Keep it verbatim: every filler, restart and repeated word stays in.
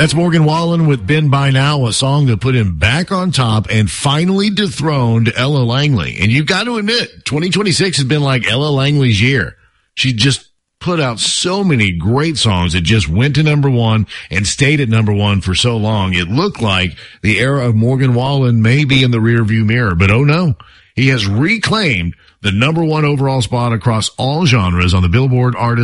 That's Morgan Wallen with Been By Now, a song that put him back on top and finally dethroned Ella Langley. And you've got to admit, twenty twenty-six has been like Ella Langley's year. She just put out so many great songs that just went to number one and stayed at number one for so long. It looked like the era of Morgan Wallen may be in the rearview mirror, but oh no. He has reclaimed the number one overall spot across all genres on the Billboard Artist